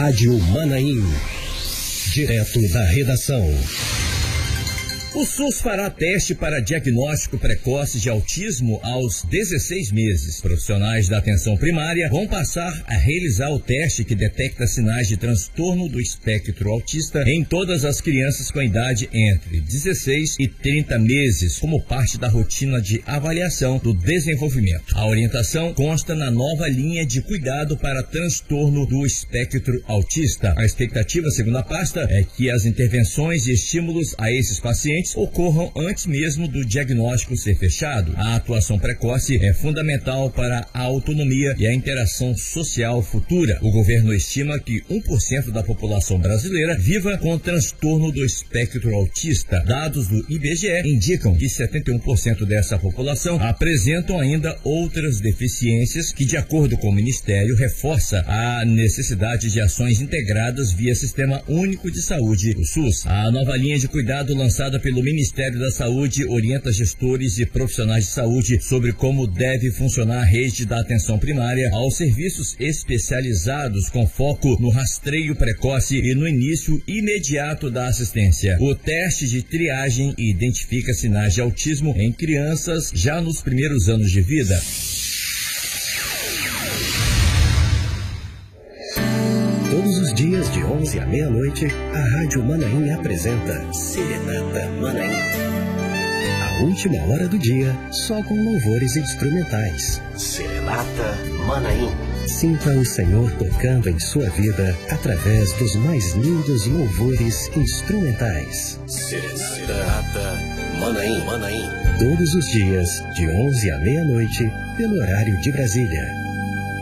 Rádio Manaim. Direto da redação. O SUS fará teste para diagnóstico precoce de autismo aos 16 meses. Profissionais da atenção primária vão passar a realizar o teste que detecta sinais de transtorno do espectro autista em todas as crianças com idade entre 16 e 30 meses, como parte da rotina de avaliação do desenvolvimento. A orientação consta na nova linha de cuidado para transtorno do espectro autista. A expectativa, segundo a pasta, é que as intervenções e estímulos a esses pacientes ocorram antes mesmo do diagnóstico ser fechado. A atuação precoce é fundamental para a autonomia e a interação social futura. O governo estima que 1% da população brasileira viva com transtorno do espectro autista. Dados do IBGE indicam que 71% dessa população apresentam ainda outras deficiências que, de acordo com o Ministério, reforça a necessidade de ações integradas via Sistema Único de Saúde, o SUS. A nova linha de cuidado lançada pelo Ministério da Saúde orienta gestores e profissionais de saúde sobre como deve funcionar a rede da atenção primária aos serviços especializados com foco no rastreio precoce e no início imediato da assistência. O teste de triagem identifica sinais de autismo em crianças já nos primeiros anos de vida. Todos os dias, de 11 à meia-noite, a Rádio Manaim apresenta Serenata Manaim. A última hora do dia, só com louvores instrumentais. Serenata Manaim. Sinta o Senhor tocando em sua vida através dos mais lindos louvores instrumentais. Serenata Manaim. Todos os dias, de 11 à meia-noite, pelo horário de Brasília.